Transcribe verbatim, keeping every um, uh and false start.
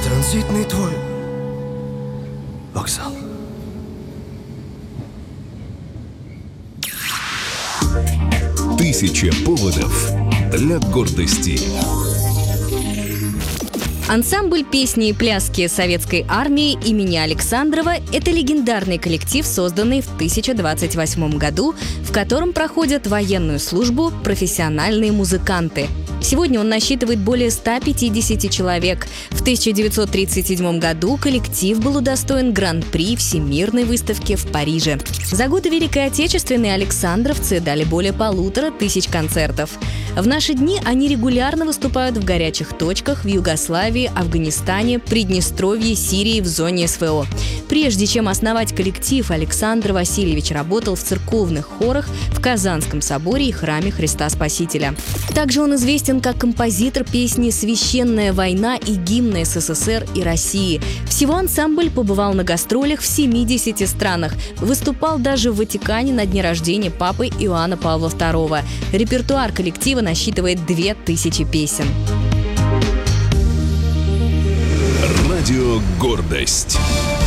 Транзитный твой вокзал. Тысяча поводов для гордости. Ансамбль песни и пляски Советской армии имени Александрова – это легендарный коллектив, созданный в тысяча девятьсот двадцать восьмом году, в котором проходят военную службу профессиональные музыканты. Сегодня он насчитывает более ста пятидесяти человек. В тысяча девятьсот тридцать седьмом году коллектив был удостоен гран-при Всемирной выставки в Париже. За годы Великой Отечественной александровцы дали более полутора тысяч концертов. В наши дни они регулярно выступают в горячих точках в Югославии, Афганистане, Приднестровье, Сирии, в зоне эс вэ о. Прежде чем основать коллектив, Александр Васильевич работал в церковных хорах в Казанском соборе и храме Христа Спасителя. Также он известен как композитор песни «Священная война» и гимна эс эс эс эр и России. Всего ансамбль побывал на гастролях в семидесяти странах. Выступал даже в Ватикане на дне рождения папы Иоанна Павла второго. Репертуар коллектива насчитывает две тысячи песен. Радио «Гордость».